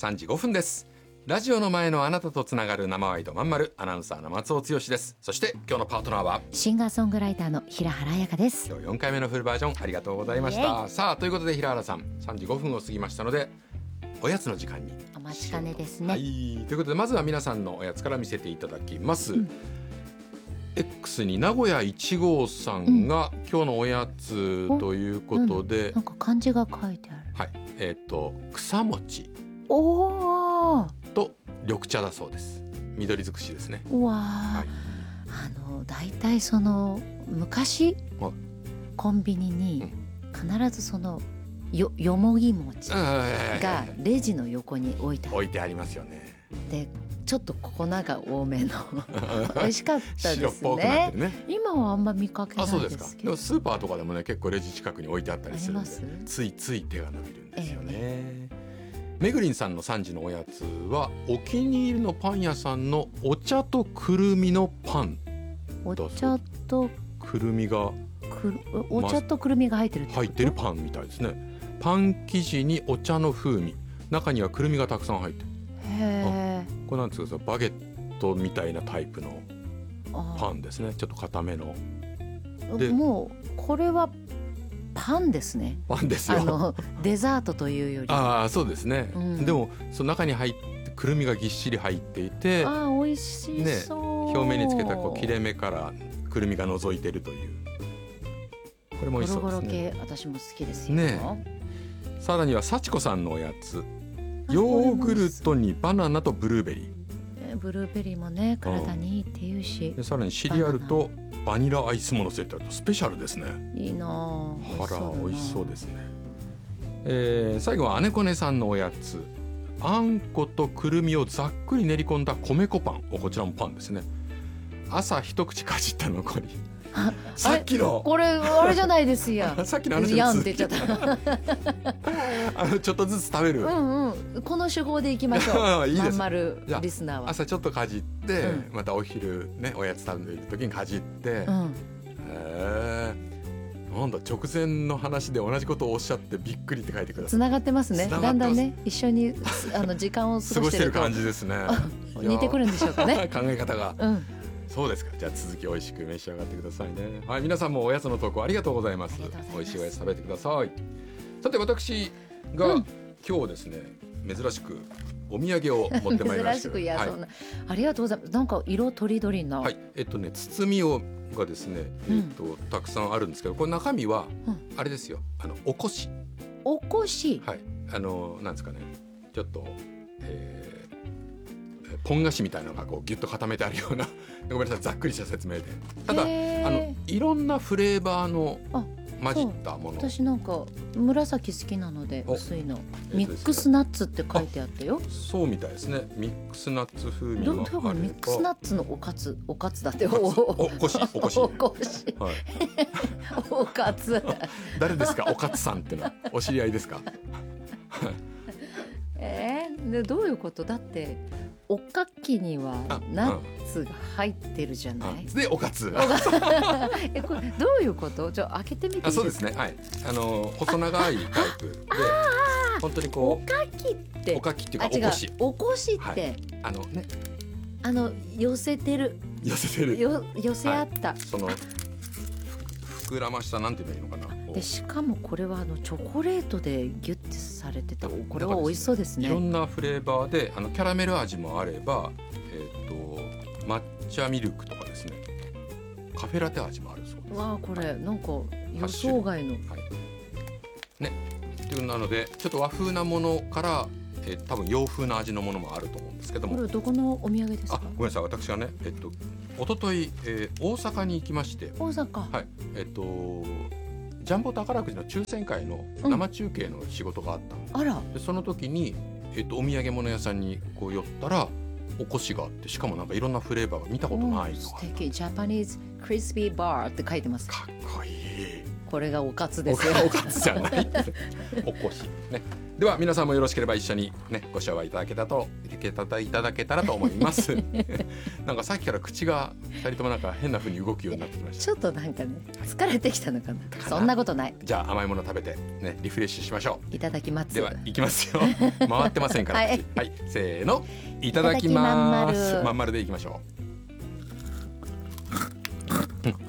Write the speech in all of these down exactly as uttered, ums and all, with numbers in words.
さんじごふんです。ラジオの前のあなたとつながる生ワイドまんまる、アナウンサーの松尾剛です。そして今日のパートナーはシンガーソングライターの平原彩香です。 今日よんかいめのフルバージョンありがとうございました。さあということで平原さん、さんじごふんを過ぎましたのでおやつの時間にお待ちかねですね。 はい、ということでまずは皆さんのおやつから見せていただきます、うん、X に名古屋いちごうさんが、うん、今日のおやつということで、 うん、なんか漢字が書いてある。 はい、えっ、ー、と草餅おと緑茶だそうです。緑尽くしですね。 うわ、 はい、 あのだいたいその昔、はい、コンビニに必ずそのよ, よもぎ餅がレジの横に置いてある、 置いてありますよね。 でちょっと粉が多めの美味しかったですね。 白っぽくなってるね。 今はあんま見かけないですけど。 あ、そうですか。でもスーパーとかでもね結構レジ近くに置いてあったりするんで、ついつい手が伸びるんですよね、えーめぐりんさんのさんじのおやつはお気に入りのパン屋さんのお茶とくるみのパン。 お茶とくるみがくお茶とくるみが入ってるってこと？ 入ってるパンみたいですね。パン生地にお茶の風味、中にはくるみがたくさん入ってる。 へー、 これなんですか、バゲットみたいなタイプのパンですね。ちょっと固めので、もうこれはパンですね。 パンですよ。 あのデザートというより。 ああ、そうですね、うん、でもその中に入ってくるみがぎっしり入っていて、 あー美味しそう、 ね、表面につけたこう切れ目からくるみが覗いてるという、これも美味しそうですね。 ゴロゴロ系私も好きですよね。さらには幸子さんのおやつ、ヨーグルトにバナナとブルーベリー。 ブルーベリーもね体にいいっていうし、 でさらにシリアルとバニラアイスものせてあるとスペシャルですね。 いいなあ。 あら美味しそうですね。えー、最後は姉子ねさんのおやつ、あんことくるみをざっくり練り込んだ米粉パン。こちらもパンですね。朝一口かじった残りさっきのこれあれじゃないですやさっきの話やんって言っちゃったあのちょっとずつ食べる、 うんうん、この手法でいきましょういいです。まんまるリスナーは朝ちょっとかじって、うん、またお昼ねおやつ食べる時にかじって、うん、えー、なんだ直前の話で同じことをおっしゃってびっくりって書いてください。 つながってますね。だんだんね一緒にあの時間を過ごしてると過ごしてる感じですね似てくるんでしょうかね考え方が、うん、そうですか。じゃあ続き美味しく召し上がってくださいね。はい、皆さんもおやつの投稿ありがとうございます。美味しいおやつ食べてください。さて私が、うん、今日ですね珍しくお土産を持ってまいりました。珍しく、いや、はい、そんなありがとうございます。なんか色とりどりな、 はい、えっとね包みをがですね、えっと、うん、たくさんあるんですけど、これ中身は、うん、あれですよ、あのおこし。 おこし、 はい、あのなんですかね、ちょっと、えーポン菓子みたいなのがこうギュッと固めてあるようなごめんなさいざっくりした説明で、ただあのいろんなフレーバーの混じったもの。 私なんか紫好きなので薄いの、えー、ミックスナッツって書いてあったよ。 そうみたいですね。ミックスナッツ風味があれば。 どうミックスナッツのおかつおかつだっておおこしおこしおこし、はい、おかつ誰ですかおかつさんってのはお知り合いですかえー、でどういうことだって、おかきにはナッツが入ってるじゃない。 でおかつえこれどういうこと？じゃあ開けてみていいですか？ あ、そうですね、はい、あの細長いタイプで本当にこうおかきっておかきっていうかおこしおこしって、はい、 あのねあの寄せてる寄せてるよ寄せ合った、 はい、その膨らましたなんていうのいいのかな。 でしかもこれはあのチョコレートでギュッてされてて、これは美味しそうですね。 いろんなフレーバーで、あのキャラメル味もあれば、えー、と抹茶ミルクとかですね、カフェラテ味もあるそうです。 わあ、これなんか予想外の、はい、 ね、というなのでちょっと和風なものから、えー、多分洋風な味のものもあると思うんですけども。 これどこのお土産ですか？ あ、ごめんなさい、私はね、えっと一昨日、えー、大阪に行きまして。 大阪、 はい、えっとジャンボ宝くじの抽選会の生中継の仕事があったの、 うん、あら。 でその時に、えっと、お土産物屋さんにこう寄ったらおこしがあって、しかもなんかいろんなフレーバーが見たことないのが、 素敵。ジャパニーズクリスピーバーって書いてます。 かっこいい。 これがおかつですよ。 おかつじゃないおこしね。 では皆さんもよろしければ一緒にねご賞はいただけたといただけたらと思いますなんかさっきから口がふたりともなんか変な風に動くようになってきました。 ちょっとなんかね疲れてきたのかな。そんなことない。 じゃあ甘いもの食べてねリフレッシュしましょう。 いただきます。 ではいきますよ回ってませんから、はい、はい、せーのいただきます。 まんまるまん丸でいきましょう、うん、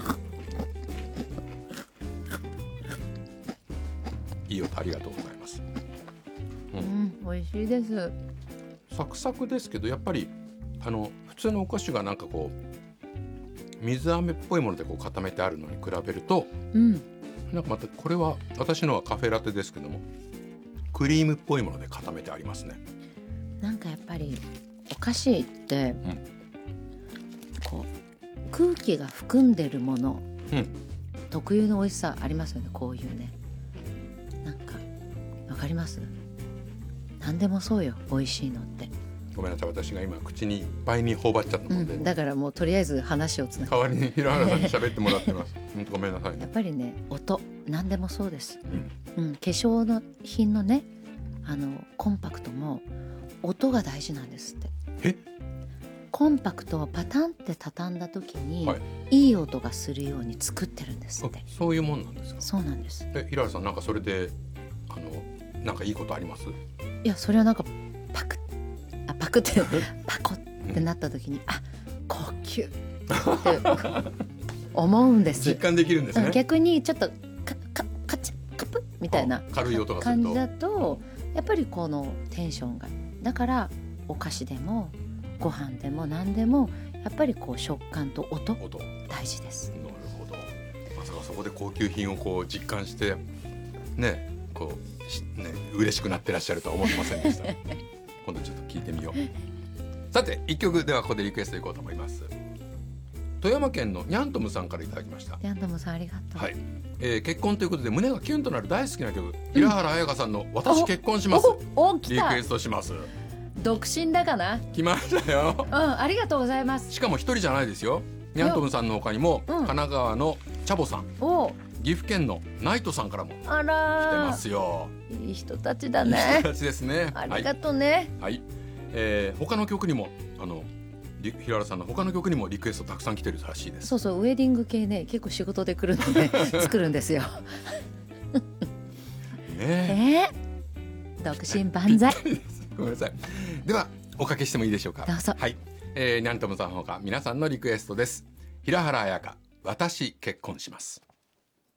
いい音ありがとうございます。 うん、美味しいです。 サクサクですけどやっぱりあの普通のお菓子がなんかこう水飴っぽいものでこう固めてあるのに比べると、うん、なんかまたこれは私のはカフェラテですけどもクリームっぽいもので固めてありますね。 なんかやっぱりお菓子って、うん、こう空気が含んでるもの、うん、特有の美味しさありますよね。こういうねなんかわかります？何でもそうよ美味しいのって。 ごめんなさい私が今口にいっぱいに頬張っちゃったので、うん、 だからもうとりあえず話をつなぐ代わりに平原さんに喋ってもらってます本当ごめんなさいね。 やっぱりね音何でもそうです、うんうん、化粧の品のねあのコンパクトも音が大事なんですって。 えコンパクトをパタンって畳んだ時に、はい、いい音がするように作ってるんですって。 そういうもんなんですか？ そうなんです。 え平原さんなんかそれであのなんかいいことあります？ いやそれはなんかパクッあパクってパコってなった時に、うん、あ高級って思うんです。 実感できるんですね。 逆にちょっとカカカチッカプッみたいな軽い音がすると感じだとやっぱりこのテンションがだからお菓子でもご飯でも何でもやっぱりこう食感と 音, 音大事です。 なるほど。まさかそこで高級品をこう実感してねこうね、嬉しくなってらっしゃるとは思ってませんでした今度ちょっと聞いてみよう。さていっきょくではここでリクエストいこうと思います。富山県のニャントムさんからいただきました。 ニャントムさんありがとう、 はいえー、結婚ということで胸がキュンとなる大好きな曲、うん、平原綾香さんの私結婚しますリクエストします。 独身だかな。 来ましたよ、 うん、ありがとうございます。 しかも一人じゃないですよ。ニャントムさんの他にも、うん、神奈川のチャボさんお岐阜県のナイトさんからも来てますよ。 いい人たちだね。 いい人たちですね。 ありがとうね。 はい、はいえー、他の曲にもあの平原さんの他の曲にもリクエストたくさん来てるらしいです。 そうそうウェディング系ね結構仕事で来るので作るんですよねえー、独身万歳ごめんなさい。ではおかけしてもいいでしょうか。 どうぞ。 はい、えー、ニャントムさんほか皆さんのリクエストです。平原綾香私結婚します。